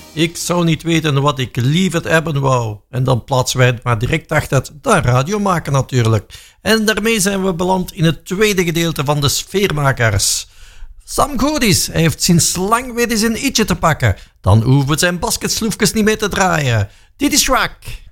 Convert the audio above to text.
Ik zou niet weten wat ik liever hebben wou. En dan plaatsen wij het maar direct achter het radio maken natuurlijk. En daarmee zijn we beland in het tweede gedeelte van de Sfeermakers. Sam Goodies heeft sinds lang weer eens een ietsje te pakken. Dan hoeven we zijn basketsloefjes niet meer te draaien. Dit is Schwak.